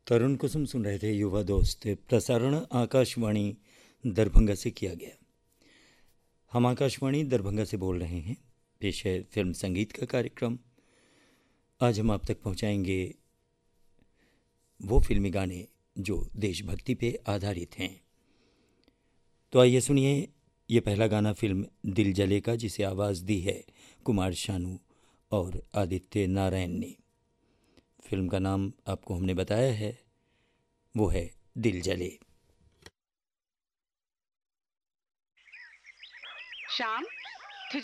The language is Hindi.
तरुण कुसुम सुन रहे थे युवा दोस्त। प्रसारण आकाशवाणी दरभंगा से किया गया। हम आकाशवाणी दरभंगा से बोल रहे हैं। पेश है फिल्म संगीत का कार्यक्रम। आज हम आप तक पहुंचाएंगे वो फिल्मी गाने जो देशभक्ति पे आधारित हैं। तो आइए सुनिए ये पहला गाना फिल्म दिल जले का, जिसे आवाज़ दी है कुमार शानू और आदित्य नारायण ने। फिल्म का नाम आपको हमने बताया है, वो है दिल जले। श्याम,